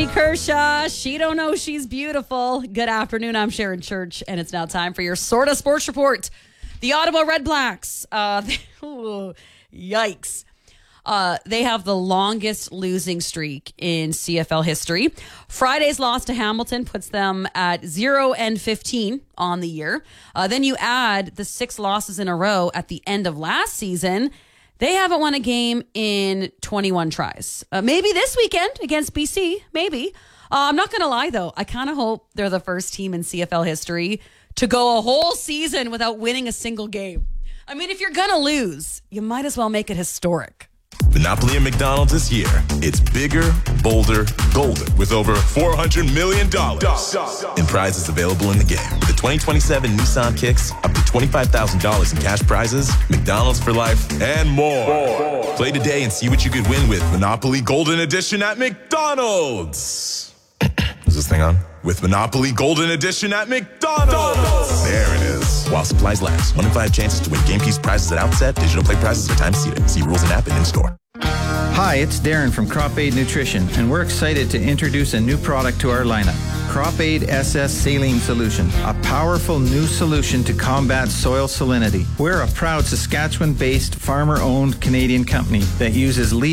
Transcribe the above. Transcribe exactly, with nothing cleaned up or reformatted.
Ashley Kershaw. She don't know she's beautiful. Good afternoon. I'm Sharon Church, and it's now time for your Sorta Sports Report. The Ottawa Red Blacks. Uh, ooh, yikes. Uh, they have the longest losing streak in C F L history. Friday's loss to Hamilton puts them at zero and fifteen on the year. Uh, then you add the six losses in a row at the end of last season. They haven't won a game in twenty-one tries. Uh, maybe this weekend against B C, maybe. Uh, I'm not going to lie, though. I kind of hope they're the first team in C F L history to go a whole season without winning a single game. I mean, if you're going to lose, you might as well make it historic. Monopoly and McDonald's this year. It's bigger, bolder, golden with over four hundred million dollars in prizes available in the game. With the twenty twenty-seven Nissan Kicks, up to twenty-five thousand dollars in cash prizes, McDonald's for life, and more. more. Play today and see what you could win with Monopoly Golden Edition at McDonald's. Is this thing on? With Monopoly Golden Edition at McDonald's. There it is. While supplies last. One in five chances to win game piece prizes at outset. Digital play prizes are time seated. See rules and app and in-store. Hi, it's Darren from Crop Aid Nutrition, and we're excited to introduce a new product to our lineup. Crop Aid S S Saline Solution, a powerful new solution to combat soil salinity. We're a proud Saskatchewan-based, farmer-owned Canadian company that uses lead